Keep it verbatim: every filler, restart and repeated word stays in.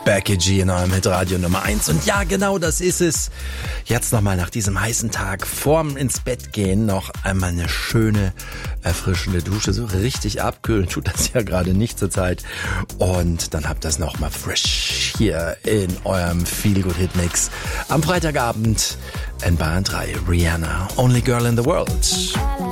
Becky G in eurem Hitradio Nummer eins. Und ja, genau das ist es. Jetzt nochmal nach diesem heißen Tag vorm ins Bett gehen noch einmal eine schöne, erfrischende Dusche. So richtig abkühlen tut das ja gerade nicht zur Zeit. Und dann habt ihr das nochmal frisch hier in eurem Feel-Good-Hit-Mix. Am Freitagabend in Bayern drei, Rihanna, Only Girl in the World.